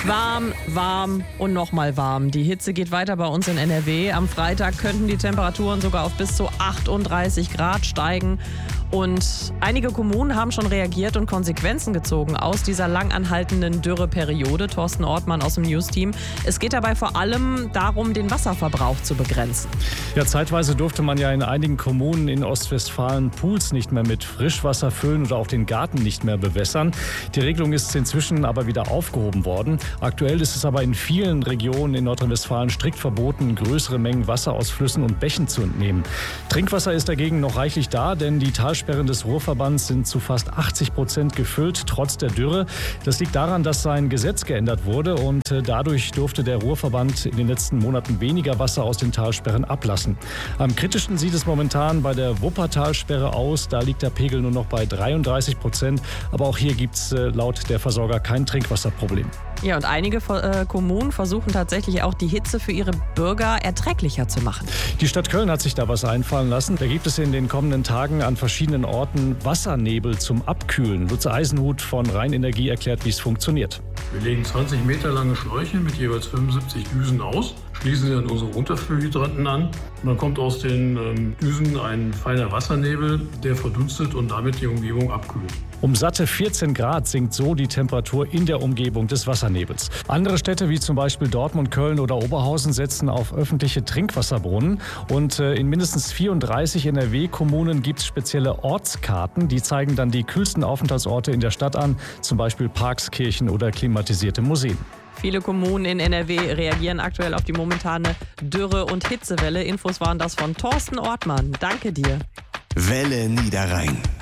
Warm, warm und nochmal warm. Die Hitze geht weiter bei uns in NRW. Am Freitag könnten die Temperaturen sogar auf bis zu 38 Grad steigen. Und einige Kommunen haben schon reagiert und Konsequenzen gezogen aus dieser lang anhaltenden Dürreperiode. Thorsten Ortmann aus dem News-Team. Es geht dabei vor allem darum, den Wasserverbrauch zu begrenzen. Ja, zeitweise durfte man ja in einigen Kommunen in Ostwestfalen Pools nicht mehr mit Frischwasser füllen oder auch den Garten nicht mehr bewässern. Die Regelung ist inzwischen aber wieder aufgehoben worden. Aktuell ist es aber in vielen Regionen in Nordrhein-Westfalen strikt verboten, größere Mengen Wasser aus Flüssen und Bächen zu entnehmen. Trinkwasser ist dagegen noch reichlich da, denn die Talsperren des Ruhrverbands sind zu fast 80% gefüllt, trotz der Dürre. Das liegt daran, dass sein Gesetz geändert wurde und dadurch durfte der Ruhrverband in den letzten Monaten weniger Wasser aus den Talsperren ablassen. Am kritischsten sieht es momentan bei der Wuppertalsperre aus. Da liegt der Pegel nur noch bei 33%. Aber auch hier gibt es laut der Versorger kein Trinkwasserproblem. Ja, und einige Kommunen versuchen tatsächlich auch, die Hitze für ihre Bürger erträglicher zu machen. Die Stadt Köln hat sich da was einfallen lassen. Da gibt es in den kommenden Tagen an verschiedenen Orten Wassernebel zum Abkühlen. Lutz Eisenhut von Rheinenergie erklärt, wie es funktioniert. Wir legen 20 Meter lange Schläuche mit jeweils 75 Düsen aus, schließen sie an unsere Runterfüllhydranten an und dann kommt aus den Düsen ein feiner Wassernebel, der verdunstet und damit die Umgebung abkühlt. Um satte 14 Grad sinkt so die Temperatur in der Umgebung des Wassernebels. Andere Städte wie zum Beispiel Dortmund, Köln oder Oberhausen setzen auf öffentliche Trinkwasserbrunnen. Und in mindestens 34 NRW-Kommunen gibt es spezielle Ortskarten. Die zeigen dann die kühlsten Aufenthaltsorte in der Stadt an, zum Beispiel Parks, Kirchen oder klimatisierte Museen. Viele Kommunen in NRW reagieren aktuell auf die momentane Dürre- und Hitzewelle. Infos waren das von Thorsten Ortmann. Danke dir. Welle Niederrhein.